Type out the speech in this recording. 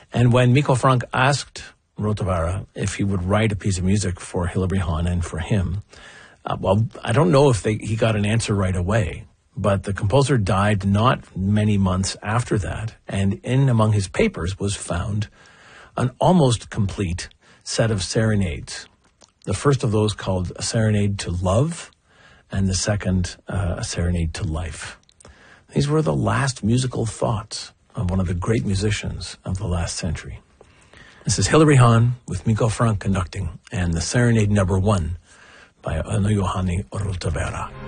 And when Miko Frank asked Rotavara if he would write a piece of music for Hilary Hahn and for him, I don't know if he got an answer right away, but the composer died not many months after that, and in among his papers was found an almost complete set of serenades. The first of those called A Serenade to Love, and the second, A Serenade to Life. These were the last musical thoughts of one of the great musicians of the last century. This is Hilary Hahn with Miko Frank conducting, and the Serenade number 1 by Anoyohani Rotavara.